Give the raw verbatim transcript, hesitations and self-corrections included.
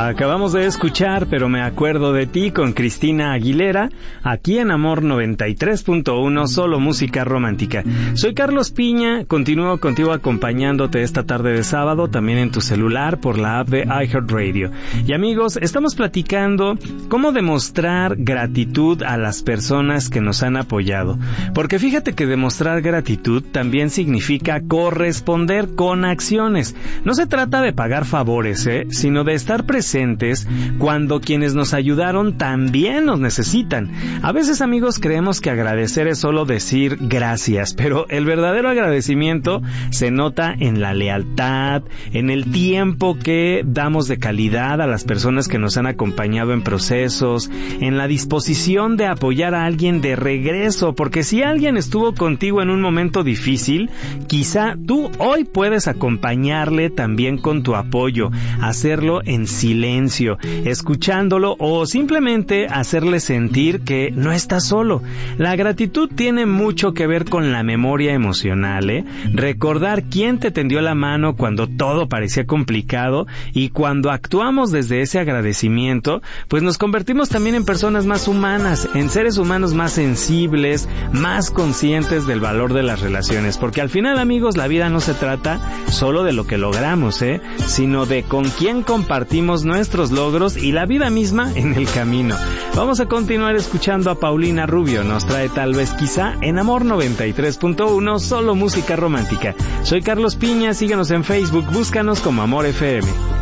Acabamos de escuchar Pero me acuerdo de ti con Cristina Aguilera, aquí en Amor noventa y tres punto uno, solo música romántica. Soy Carlos Piña, continúo contigo acompañándote esta tarde de sábado, también en tu celular por la app de iHeartRadio. Y amigos, estamos platicando cómo demostrar gratitud a las personas que nos han apoyado. Porque fíjate que demostrar gratitud también significa corresponder con acciones. No se trata de pagar favores, ¿eh? sino de estar presentes cuando quienes nos ayudaron también nos necesitan. A veces, amigos, creemos que agradecer es solo decir gracias, pero el verdadero agradecimiento se nota en la lealtad, en el tiempo que damos de calidad a las personas que nos han acompañado en procesos, en la disposición de apoyar a alguien de regreso, porque si alguien estuvo contigo en un momento difícil, quizá tú hoy puedes acompañarle también con tu apoyo, hacerlo en silencio, escuchándolo o simplemente hacerle sentir que no está solo. La gratitud tiene mucho que ver con la memoria emocional, ¿eh? Recordar quién te tendió la mano cuando todo parecía complicado, y cuando actuamos desde ese agradecimiento, pues nos convertimos también en personas más humanas, en seres humanos más sensibles, más conscientes del valor de las relaciones, porque al final, amigos, la vida no se trata solo de lo que logramos, ¿eh? sino de con quién compartimos nuestros logros y la vida misma en el camino. Vamos a continuar escuchando a Paulina Rubio, nos trae Tal vez quizá en Amor noventa y tres punto uno, solo música romántica. Soy Carlos Piña, síguenos en Facebook, búscanos como Amor F M.